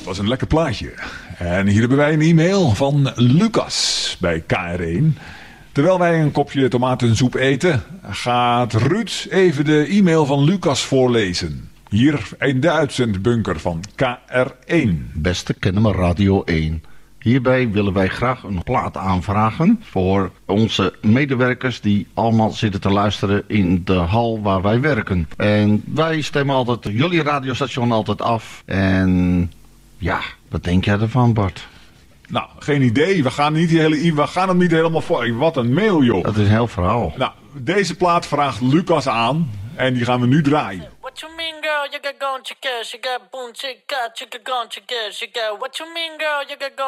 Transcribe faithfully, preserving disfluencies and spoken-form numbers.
was een lekker plaatje. En hier hebben wij een e-mail van Lucas bij K R één. Terwijl wij een kopje tomatensoep eten, gaat Ruud even de e-mail van Lucas voorlezen. Hier in de uitzendbunker van K R één. Beste Kennemer Radio één. Hierbij willen wij graag een plaat aanvragen voor onze medewerkers die allemaal zitten te luisteren in de hal waar wij werken. En wij stemmen altijd jullie radiostation altijd af. En ja, wat denk jij ervan, Bart? Nou, geen idee. We gaan, niet die hele, we gaan hem niet helemaal voor. Wat een mail, joh. Dat is een heel verhaal. Nou, deze plaat vraagt Lucas aan en die gaan we nu draaien. What you mean, girl? You got gone, chicka, she got boom, chicka, chicka, gone, chicka, she got. What you mean, girl? You got gone.